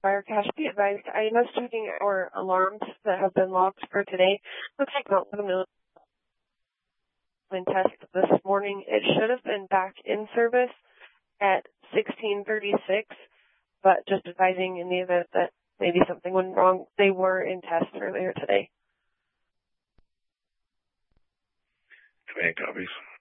Firecache, be advised, I am checking our alarms that have been logged for today. Looks like about 7 million test this morning. It should have been back in service at 16:36, but just advising in the event that maybe something went wrong, they were in test earlier today. Command copies.